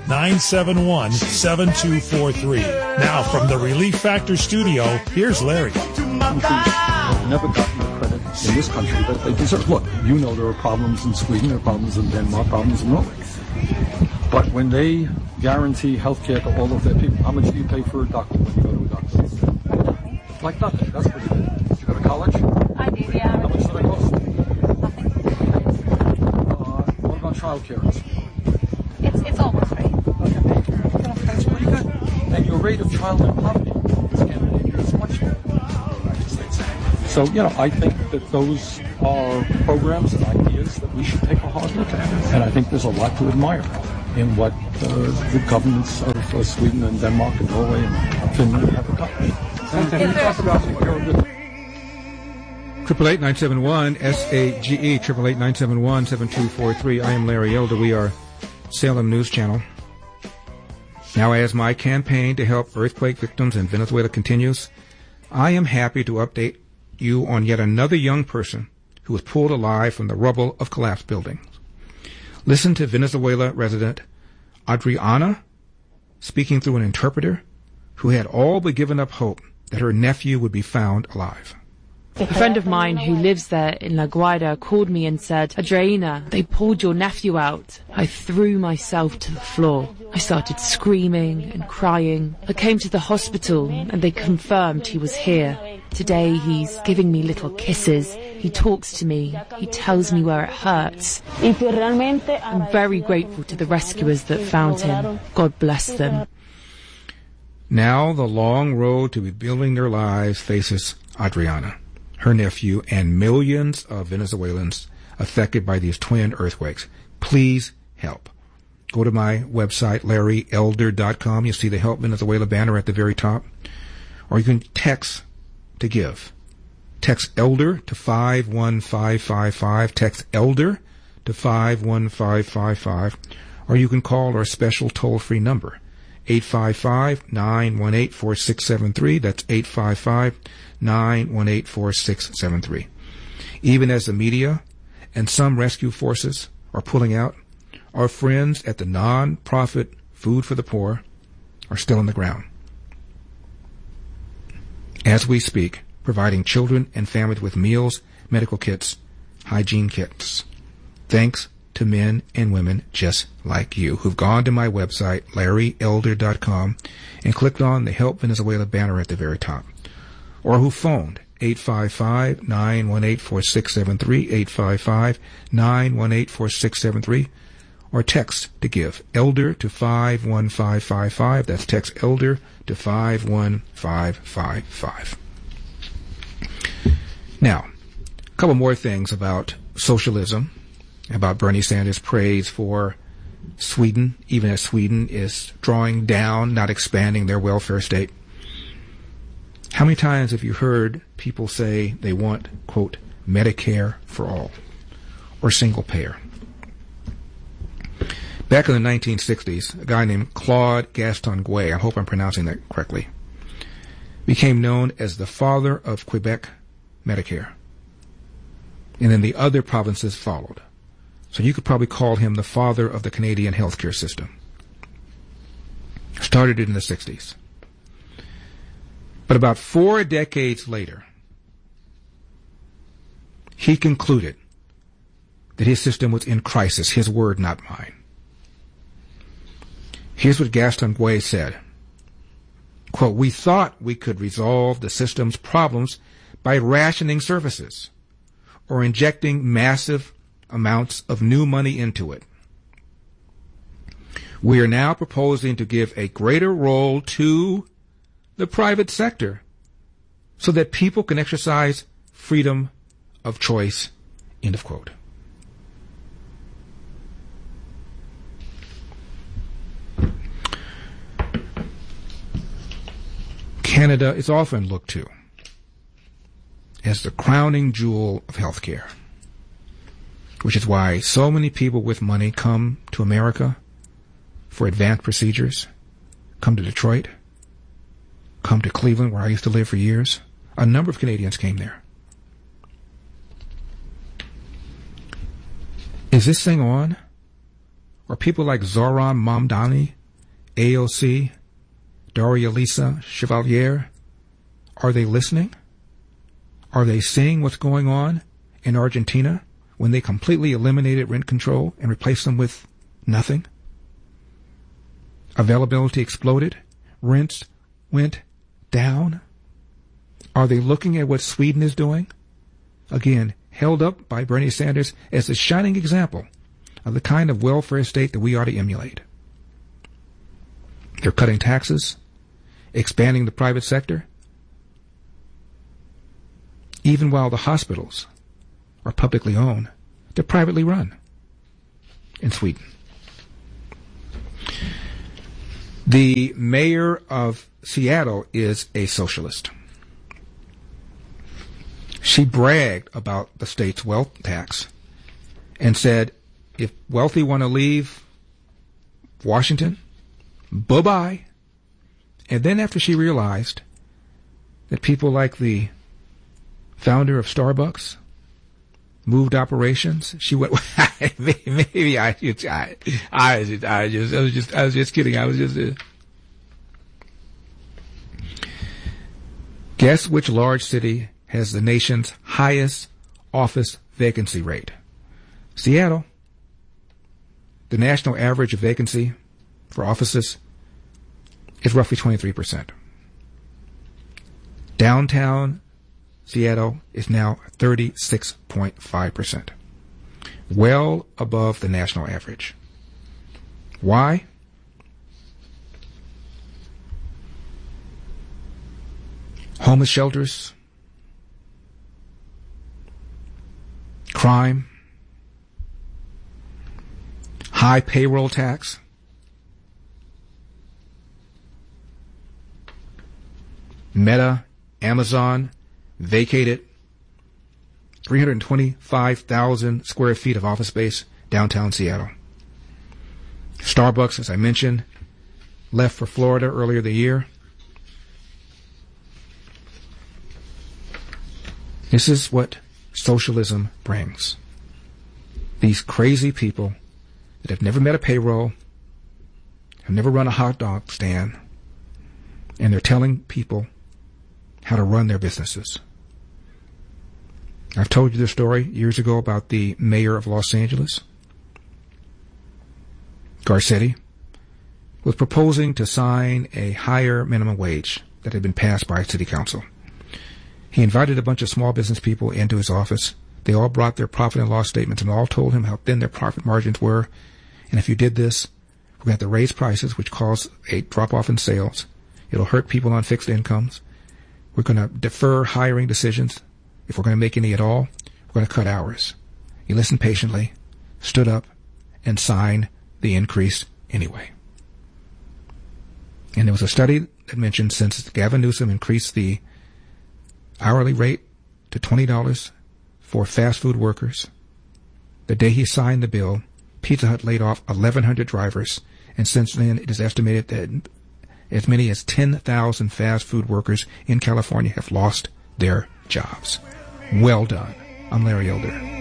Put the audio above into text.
888-971-7243. Now, from the Relief Factor studio, here's Larry. Have never gotten the credit in this country that they deserve. Look, you know there are problems in Sweden, there are problems in Denmark, problems in Norway. But when they guarantee health care to all of their people, how much do you pay for a doctor when you go to a doctor? Like nothing. That's pretty good. You go to college? I did, yeah. How much does that cost? Nothing. What about child care? It's almost free. Okay. That's pretty good. And your rate of child poverty in Scandinavia is much lower than the United States. So, I think that those are programs and ideas that we should take a hard look at. And I think there's a lot to admire in what the governments of Sweden and Denmark and Norway and Finland have done. And we talk about security. 888-971-SAGE, 888-971-7243. I am Larry Elder. We are Salem News Channel. Now, as my campaign to help earthquake victims in Venezuela continues, I am happy to update you on yet another young person who was pulled alive from the rubble of collapsed buildings. Listen to Venezuela resident Adriana speaking through an interpreter who had all but given up hope that her nephew would be found alive. A friend of mine who lives there in La Guaira called me and said, Adriana, they pulled your nephew out. I threw myself to the floor. I started screaming and crying. I came to the hospital and they confirmed he was here. Today he's giving me little kisses. He talks to me. He tells me where it hurts. I'm very grateful to the rescuers that found him. God bless them. Now the long road to rebuilding their lives faces Adriana, her nephew, and millions of Venezuelans affected by these twin earthquakes. Please help. Go to my website, LarryElder.com. You'll see the Help Venezuela banner at the very top. Or you can text to give. Text ELDER to 51555. Text ELDER to 51555. Or you can call our special toll-free number, 855-918-4673. That's 855-918-4673. Even as the media and some rescue forces are pulling out, our friends at the non-profit Food for the Poor are still on the ground. As we speak, providing children and families with meals, medical kits, hygiene kits. Thanks to men and women just like you who've gone to my website, LarryElder.com, and clicked on the Help Venezuela banner at the very top. Or who phoned 855-918-4673, 855-918-4673, or text to give ELDER to 51555. That's text ELDER to 51555. Now, a couple more things about socialism, about Bernie Sanders' praise for Sweden, even as Sweden is drawing down, not expanding their welfare state. How many times have you heard people say they want, quote, Medicare for all, or single payer? Back in the 1960s, a guy named Claude Gaston-Guay, I hope I'm pronouncing that correctly, became known as the father of Quebec Medicare. And then the other provinces followed. So you could probably call him the father of the Canadian healthcare system. Started it in the 60s. But about 4 decades later, he concluded that his system was in crisis, his word, not mine. Here's what Gaston-Guay said. Quote, we thought we could resolve the system's problems by rationing services or injecting massive amounts of new money into it. We are now proposing to give a greater role to the private sector so that people can exercise freedom of choice, end of quote. Canada is often looked to as the crowning jewel of healthcare, which is why so many people with money come to America for advanced procedures, come to Detroit, come to Cleveland, where I used to live for years. A number of Canadians came there. Is this thing on? Are people like Zoran Mamdani AOC, Daria Lisa Chevalier, are they listening? Are they seeing what's going on in Argentina when they completely eliminated rent control and replaced them with nothing? Availability exploded. Rents went down. Are they looking at what Sweden is doing? Again, held up by Bernie Sanders as a shining example of the kind of welfare state that we ought to emulate. They're cutting taxes, expanding the private sector, even while the hospitals are publicly owned, they're privately run in Sweden. The mayor of Seattle is a socialist. She bragged about the state's wealth tax and said, if wealthy want to leave Washington, bye-bye. And then after she realized that people like the founder of Starbucks moved operations, she went, maybe I was just kidding. Guess which large city has the nation's highest office vacancy rate? Seattle. The national average of vacancy for offices is roughly 23%. Downtown Seattle is now 36.5%. Well above the national average. Why? Homeless shelters, crime, high payroll tax, Meta, Amazon vacated 325,000 square feet of office space downtown Seattle. Starbucks, as I mentioned, left for Florida earlier the year. This is what socialism brings. These crazy people that have never met a payroll, have never run a hot dog stand, and they're telling people how to run their businesses. I've told you this story years ago about the mayor of Los Angeles. Garcetti was proposing to sign a higher minimum wage that had been passed by city council. He invited a bunch of small business people into his office. They all brought their profit and loss statements and all told him how thin their profit margins were. And if you did this, we're going to have to raise prices, which cause a drop-off in sales. It'll hurt people on fixed incomes. We're going to defer hiring decisions. If we're going to make any at all, we're going to cut hours. He listened patiently, stood up, and signed the increase anyway. And there was a study that mentioned since Gavin Newsom increased the hourly rate to $20 for fast food workers, the day he signed the bill, Pizza Hut laid off 1,100 drivers, and since then it is estimated that as many as 10,000 fast food workers in California have lost their jobs. Well done. I'm Larry Elder.